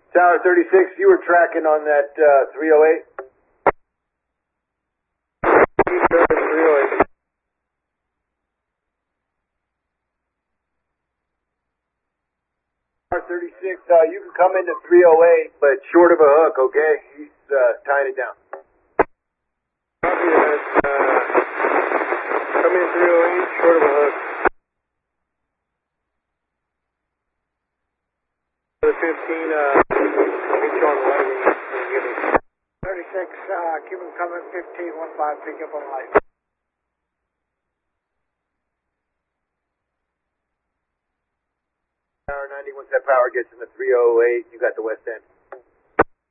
Tower 36, you were tracking on that 308? Tower 36, you can come into 308, but short of a hook, okay? He's tying it down. Copy that. Come in 308, short of a hook. The 15, I'll meet you on the light. 36, keep him coming, 1515, pick up on light. Tower 90, once that power gets in the 308, you got the west end.